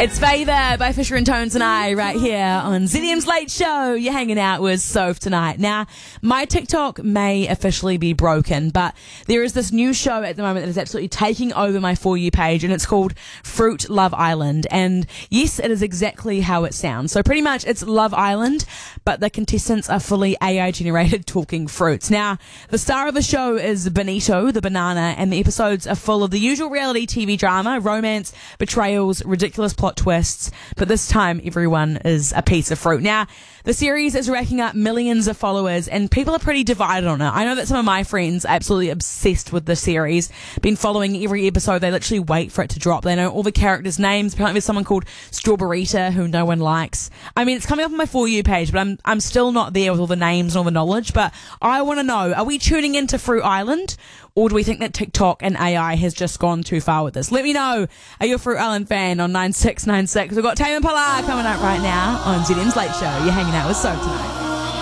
It's Favour by Fisher and Tones and I right here on ZM's Late Show. You're hanging out with Soph tonight. Now, my TikTok may officially be broken, but there is this new show at the moment that is absolutely taking over my For You page, and it's called Fruit Love Island. And yes, it is exactly how it sounds. So pretty much it's Love Island, but the contestants are fully AI-generated talking fruits. Now, the star of the show is Benito, the banana, and the episodes are full of the usual reality TV drama, romance, betrayals, ridiculous plot twists, but this time everyone is a piece of fruit. Now, the series is racking up millions of followers and people are pretty divided on it. I know that some of my friends are absolutely obsessed with the series, been following every episode. They literally wait for it to drop. They know all the characters' names. Apparently there's someone called Strawberryta who no one likes. I mean, it's coming up on my For You page, but I'm still not there with all the names and all the knowledge, but I want to know, are we tuning into Fruit Island? Or do we think that TikTok and AI has just gone too far with this? Let me know. Are you a Fruit Island fan on 9696? We've got Tame Impala coming up right now on ZM's Late Show. You're hanging out with Soph tonight.